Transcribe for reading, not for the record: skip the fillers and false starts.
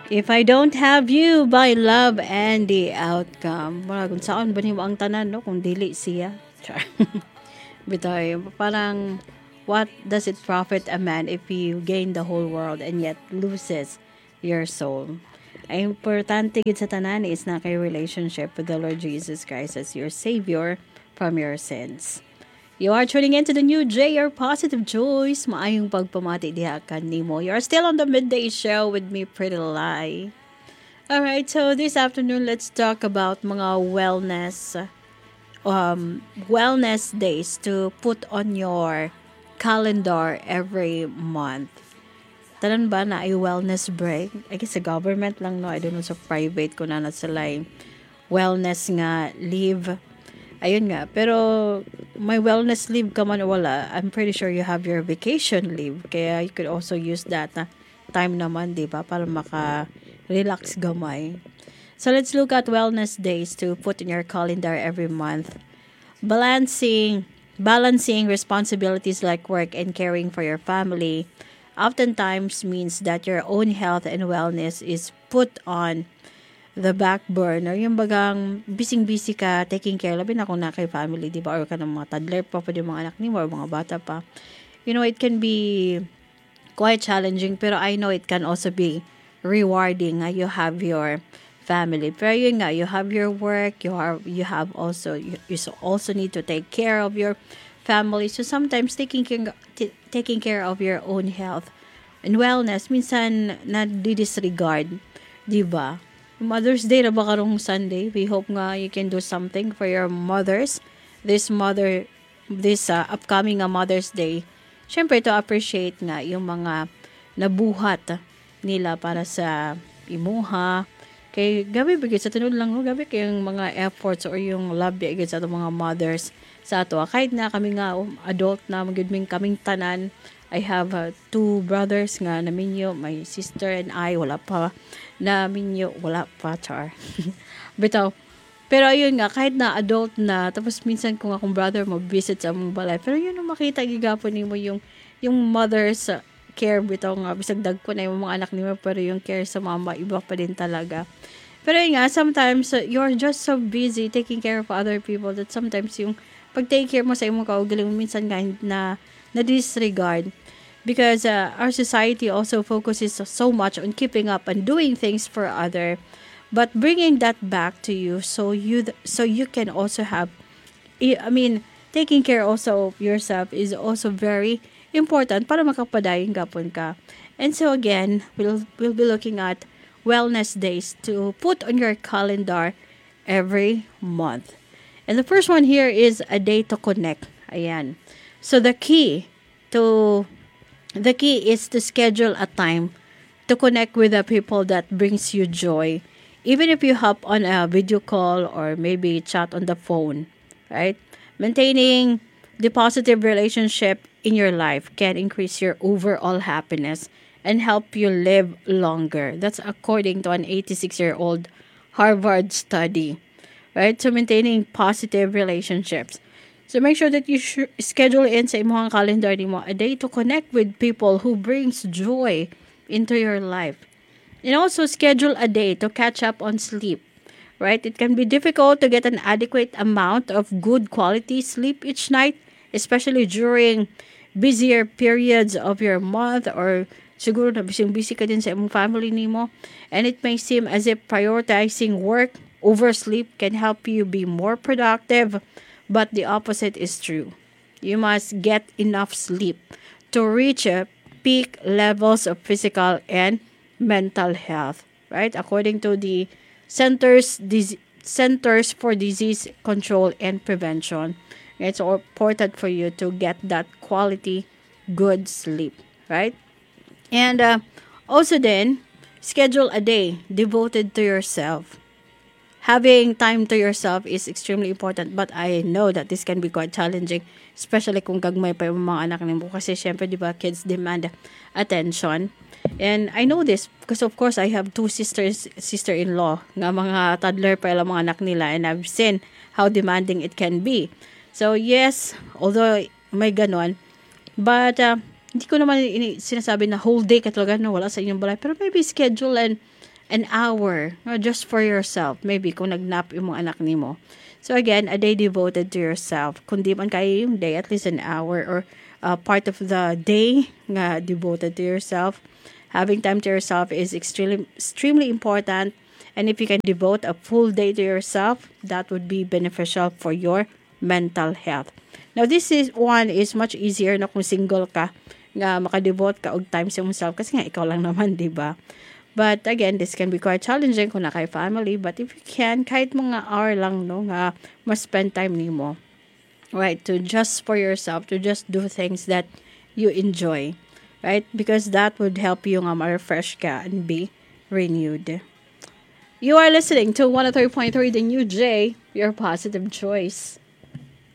If I Don't Have You by Love and the Outcome. Wala kung saan ba nimo ang tanan, no? Kung dili siya. Char. Bitoy, parang, what does it profit a man if you gain the whole world and yet loses your soul? Ang importante gid sa tanan is na kay relationship with the Lord Jesus Christ as your Savior from your sins. You are tuning into the new JR Positive Choice. Maayong pagpamati diha kanimo. You are still on the midday show with me, Pretty Lie. Alright, so this afternoon, let's talk about mga wellness days to put on your calendar every month. Tanan ba na ay wellness break? I guess sa government lang, no? I don't know sa private kung na sila wellness nga leave. Ayun nga. Pero may wellness leave ka man o wala, I'm pretty sure you have your vacation leave. Kaya you could also use that na time naman, di ba? Para maka-relax gamay. So let's look at wellness days to put in your calendar every month. Balancing responsibilities like work and caring for your family oftentimes means that your own health and wellness is put on the back burner. Yung bagang busy ka, taking care, labi na kung na kay family, di ba? Or ka ng mga toddler pa, pwede mga anak ni mo, or mga bata pa. You know, it can be quite challenging, pero I know it can also be rewarding. You have your family. Pero yun nga, you have your work, you also need to take care of your family. So sometimes taking care of your own health and wellness, minsan na-disregard, di ba? Mother's Day na ba karong Sunday? We hope nga you can do something for your mothers. This upcoming Mother's Day. Syempre to appreciate nga yung mga nabuhat nila para sa imuha. Kay gabi bigay sa tunod lang, gabi kay yung mga efforts or yung love bigay sa atong mga mothers sa ato. Kahit na kami nga adult na magudming kaming tanan. I have two brothers nga naminyo, my sister and I wala pa char. Bitaw. Pero ayun nga, kahit na adult na, tapos minsan kung akong brother mo visit sa among balay, pero yun ang makita gigapon nimo yung mother's care, bitaw nga bisag dagko na yung mga anak nimo, pero yung care sa mama iba pa din talaga. Pero yun nga, sometimes you're just so busy taking care of other people that sometimes yung pag take care mo sa imong kaugaling minsan nga na disregard. Because our society also focuses so much on keeping up and doing things for other, but bringing that back to you so you can also have, taking care also of yourself is also very important para makapadayon gapon ka. And so again, we'll be looking at wellness days to put on your calendar every month. And the first one here is a day to connect. Ayan. So the key is to schedule a time to connect with the people that brings you joy. Even if you hop on a video call or maybe chat on the phone, right? Maintaining the positive relationship in your life can increase your overall happiness and help you live longer. That's according to an 86-year-old Harvard study, right? So maintaining positive relationships. So make sure that you schedule in sa imong calendar nimo a day to connect with people who brings joy into your life. And also schedule a day to catch up on sleep, right? It can be difficult to get an adequate amount of good quality sleep each night, especially during busier periods of your month, or siguro na busy ka din sa imong family nimo. And it may seem as if prioritizing work over sleep can help you be more productive, but the opposite is true. You must get enough sleep to reach peak levels of physical and mental health, right? According to the Centers for Disease Control and Prevention, it's important for you to get that quality, good sleep, right? And also then, schedule a day devoted to yourself. Having time to yourself is extremely important, but I know that this can be quite challenging, especially kung gagmay pa yung mga anak nimo, kasi syempre di ba kids demand attention. And I know this because of course I have two sister-in-law nga mga toddler pa lang mga anak nila, and I've seen how demanding it can be. So yes, although may ganon, but hindi ko naman sinasabi na whole day ka talaga no, wala sa inyong balay, pero maybe schedule and an hour just for yourself. Maybe kung nagnap yung mga anak nimo. So again, a day devoted to yourself. Kung di man kayo yung day, at least an hour or part of the day nga devoted to yourself. Having time to yourself is extremely important. And if you can devote a full day to yourself, that would be beneficial for your mental health. Now, this is one is much easier na kung single ka, nga makadevote ka og time sa yourself kasi nga ikaw lang naman, di ba? But again, this can be quite challenging kung na kay family. But if you can, kahit mga hour lang, no, nga mas spend time nimo, right, to just for yourself, to just do things that you enjoy, right? Because that would help you nga ma-refresh ka and be renewed. You are listening to 103.3 The New J, your positive choice.